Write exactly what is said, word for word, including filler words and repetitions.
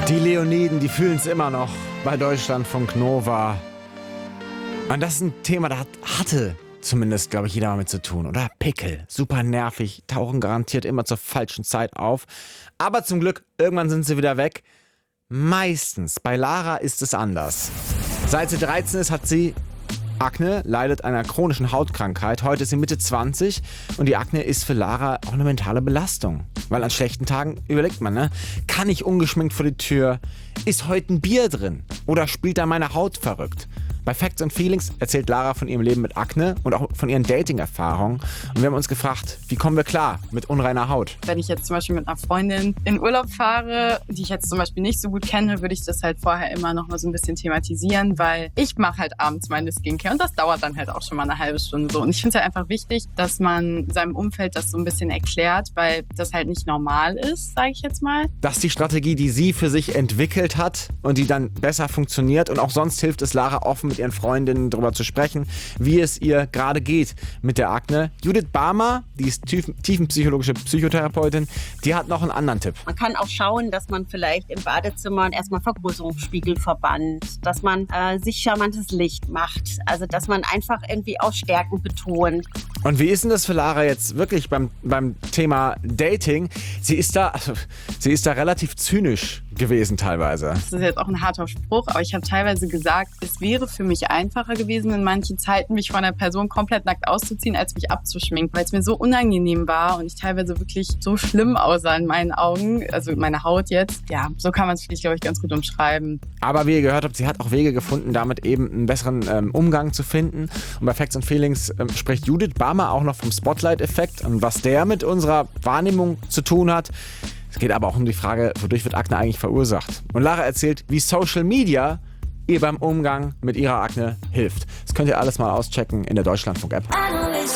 Die Leoniden, die fühlen es immer noch bei Deutschlandfunk Nova. Und das ist ein Thema, da hat, hatte zumindest, glaube ich, jeder mal mit zu tun, oder? Pickel, super nervig, tauchen garantiert immer zur falschen Zeit auf. Aber zum Glück, irgendwann sind sie wieder weg. Meistens, bei Lara ist es anders. Seit sie dreizehn ist, hat sie Akne, leidet an einer chronischen Hautkrankheit. Heute ist sie Mitte zwanzig und die Akne ist für Lara auch eine mentale Belastung. Weil an schlechten Tagen überlegt man, ne? Kann ich ungeschminkt vor die Tür? Ist heute ein Bier drin? Oder spielt da meine Haut verrückt? Bei Facts and Feelings erzählt Lara von ihrem Leben mit Akne und auch von ihren Dating-Erfahrungen. Und wir haben uns gefragt, wie kommen wir klar mit unreiner Haut? Wenn ich jetzt zum Beispiel mit einer Freundin in Urlaub fahre, die ich jetzt zum Beispiel nicht so gut kenne, würde ich das halt vorher immer noch mal so ein bisschen thematisieren, weil ich mache halt abends meine Skincare und das dauert dann halt auch schon mal eine halbe Stunde so. Und ich finde es halt einfach wichtig, dass man seinem Umfeld das so ein bisschen erklärt, weil das halt nicht normal ist, sage ich jetzt mal. Das ist die Strategie, die sie für sich entwickelt hat und die dann besser funktioniert. Und auch sonst hilft es Lara offen mit ihren Freundinnen darüber zu sprechen, wie es ihr gerade geht mit der Akne. Judith Barmer, die ist tief, tiefenpsychologische Psychotherapeutin, die hat noch einen anderen Tipp. Man kann auch schauen, dass man vielleicht im Badezimmer erstmal Vergrößerungsspiegel verbannt, dass man äh, sich charmantes Licht macht, also dass man einfach irgendwie auch Stärken betont. Und wie ist denn das für Lara jetzt wirklich beim, beim Thema Dating? Sie ist da, also, sie ist da relativ zynisch gewesen teilweise. Das ist jetzt auch ein harter Spruch, aber ich habe teilweise gesagt, es wäre für mich einfacher gewesen, in manchen Zeiten mich von einer Person komplett nackt auszuziehen, als mich abzuschminken, weil es mir so unangenehm war und ich teilweise wirklich so schlimm aussah in meinen Augen, also meine Haut jetzt. Ja, so kann man es vielleicht, glaube ich, ganz gut umschreiben. Aber wie ihr gehört habt, sie hat auch Wege gefunden, damit eben einen besseren ähm, Umgang zu finden. Und bei Facts and Feelings ähm, spricht Judith Barmer auch noch vom Spotlight-Effekt und was der mit unserer Wahrnehmung zu tun hat. Es geht aber auch um die Frage, wodurch wird Akne eigentlich verursacht. Und Lara erzählt, wie Social Media ihr beim Umgang mit ihrer Akne hilft. Das könnt ihr alles mal auschecken in der Deutschlandfunk-App.